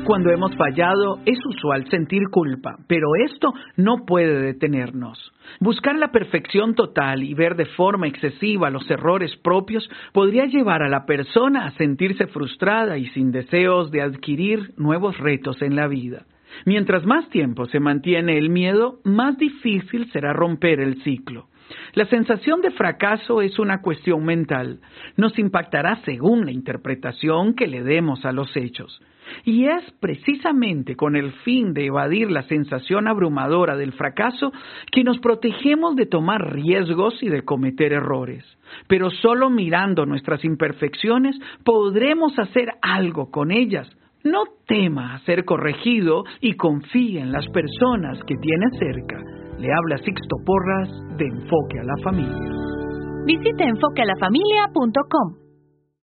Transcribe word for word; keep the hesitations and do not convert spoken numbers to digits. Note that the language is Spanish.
Cuando hemos fallado, es usual sentir culpa, pero esto no puede detenernos. Buscar la perfección total y ver de forma excesiva los errores propios podría llevar a la persona a sentirse frustrada y sin deseos de adquirir nuevos retos en la vida. Mientras más tiempo se mantiene el miedo, más difícil será romper el ciclo. La sensación de fracaso es una cuestión mental. Nos impactará según la interpretación que le demos a los hechos. Y es precisamente con el fin de evadir la sensación abrumadora del fracaso que nos protegemos de tomar riesgos y de cometer errores. Pero solo mirando nuestras imperfecciones podremos hacer algo con ellas. No tema ser corregido y confíe en las personas que tiene cerca. Le habla Sixto Porras de Enfoque a la Familia. Visite enfoque a la familia punto com.